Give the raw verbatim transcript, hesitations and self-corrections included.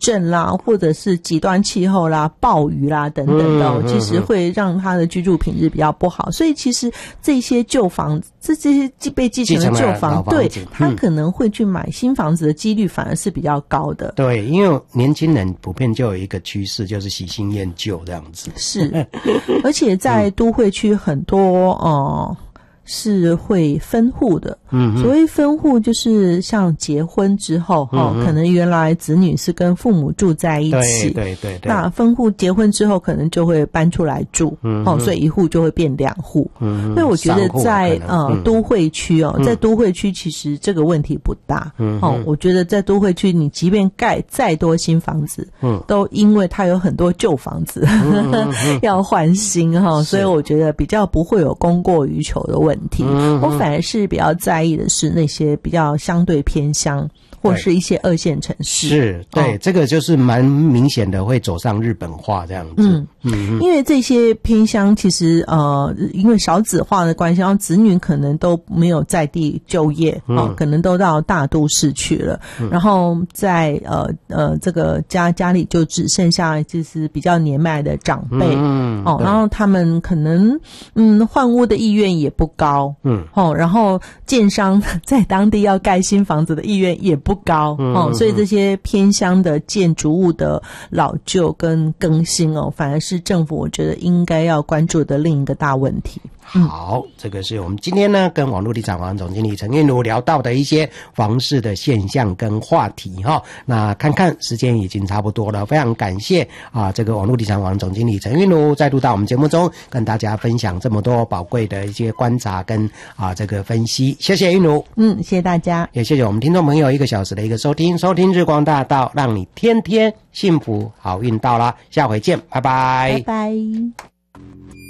震啦，或者是极端气候啦、暴雨啦等等的、哦嗯、其实会让他的居住品质比较不好。所以其实这些旧房这这些被继承的旧房，对他可能会去买新房子的几率反而是比较高的。 对，因为年轻人普遍就有一个趋势，就是喜新厌旧这样子。 是，而且在都会区很多呃是会分户的。嗯，所谓分户就是像结婚之后哈、嗯哦，可能原来子女是跟父母住在一起， 对对 对, 对。 那分户结婚之后，可能就会搬出来住，嗯，哦，所以一户就会变两户。嗯，所以我觉得在呃、嗯、都会区哦，在都会区其实这个问题不大。嗯，哦，我觉得在都会区，你即便盖再多新房子，嗯，都因为它有很多旧房子、嗯嗯嗯、要换新哈、哦，所以我觉得比较不会有供过于求的问题。嗯，我反而是比较在意的是那些比较相对偏乡或是一些二线城市。 是，对、哦、这个就是蛮明显的会走上日本化这样子。嗯嗯，因为这些偏乡其实呃因为少子化的关系，然后子女可能都没有在地就业啊、嗯哦，可能都到大都市去了。嗯、然后在呃呃这个家家里就只剩下就是比较年迈的长辈。嗯哦，然后他们可能嗯换屋的意愿也不高。嗯哦，然后建商在当地要盖新房子的意愿也不高。嗯哦，所以这些偏乡的建筑物的老旧跟更新哦，反而是政府我觉得应该要关注的另一个大问题。 好，这个是我们今天呢跟网络地产王总经理陈韵如聊到的一些房市的现象跟话题哈。那看看时间已经差不多了，非常感谢啊这个网络地产王总经理陈韵如再度到我们节目中跟大家分享这么多宝贵的一些观察跟啊这个分析，谢谢韵如。 嗯，谢谢大家， 也谢谢我们听众朋友一个小时的一个收听，收听日光大道，让你天天幸福好运到啦，下回见，拜拜， 拜拜。